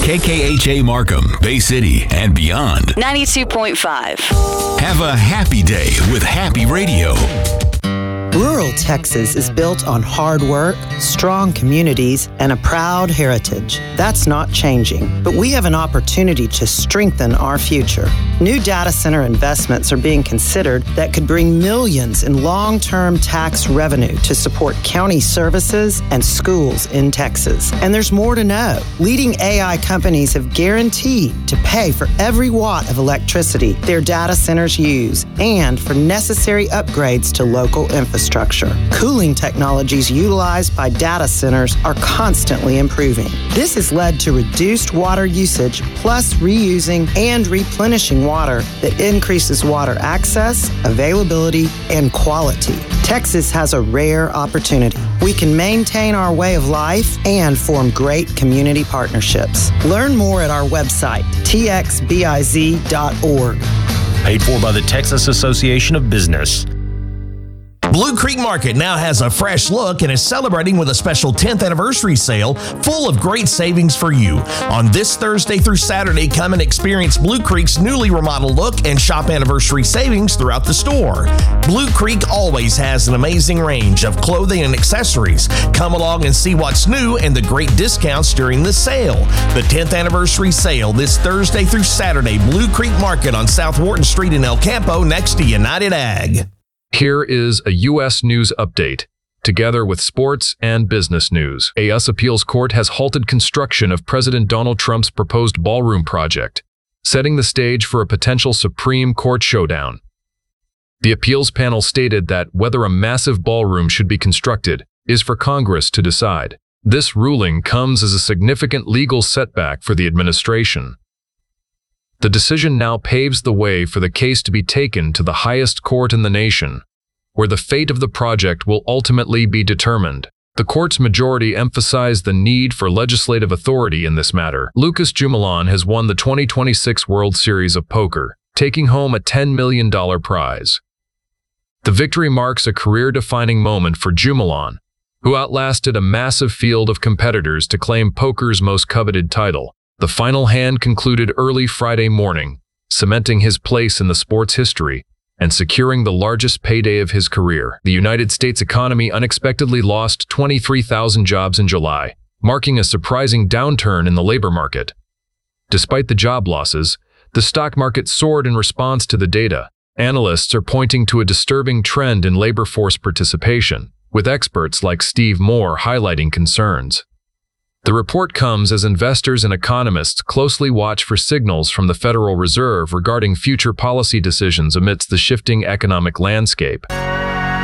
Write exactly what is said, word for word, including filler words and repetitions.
K K H A Markham, Bay City, and beyond. ninety-two point five. Have a happy day with Happy Radio. Rural Texas is built on hard work, strong communities, and a proud heritage. That's not changing, but we have an opportunity to strengthen our future. New data center investments are being considered that could bring millions in long-term tax revenue to support county services and schools in Texas. And there's more to know. Leading A I companies have guaranteed to pay for every watt of electricity their data centers use and for necessary upgrades to local infrastructure. Structure. Cooling technologies utilized by data centers are constantly improving. This has led to reduced water usage, plus reusing and replenishing water that increases water access, availability, and quality. Texas has a rare opportunity. We can maintain our way of life and form great community partnerships. Learn more at our website, T X B I Z dot org. Paid for by the Texas Association of Business. Blue Creek Market now has a fresh look and is celebrating with a special tenth anniversary sale full of great savings for you. On this Thursday through Saturday, come and experience Blue Creek's newly remodeled look and shop anniversary savings throughout the store. Blue Creek always has an amazing range of clothing and accessories. Come along and see what's new and the great discounts during the sale. The tenth anniversary sale this Thursday through Saturday, Blue Creek Market on South Wharton Street in El Campo next to United Ag. Here is a U S news update, together with sports and business news. A U S appeals court has halted construction of President Donald Trump's proposed ballroom project, setting the stage for a potential Supreme Court showdown. The appeals panel stated that whether a massive ballroom should be constructed is for Congress to decide. This ruling comes as a significant legal setback for the administration. The decision now paves the way for the case to be taken to the highest court in the nation, where the fate of the project will ultimately be determined. The court's majority emphasized the need for legislative authority in this matter. Lucas Jumelan has won the twenty twenty-six World Series of Poker, taking home a ten million dollars prize. The victory marks a career-defining moment for Jumelan, who outlasted a massive field of competitors to claim poker's most coveted title. The final hand concluded early Friday morning, cementing his place in the sport's history and securing the largest payday of his career. The United States economy unexpectedly lost twenty-three thousand jobs in July, marking a surprising downturn in the labor market. Despite the job losses, the stock market soared in response to the data. Analysts are pointing to a disturbing trend in labor force participation, with experts like Steve Moore highlighting concerns. The report comes as investors and economists closely watch for signals from the Federal Reserve regarding future policy decisions amidst the shifting economic landscape.